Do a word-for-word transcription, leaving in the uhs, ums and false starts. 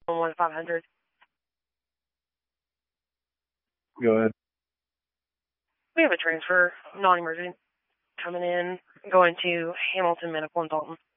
one five hundred. Go ahead. We have a transfer, non-emergent, coming in, going to Hamilton Medical in Dalton.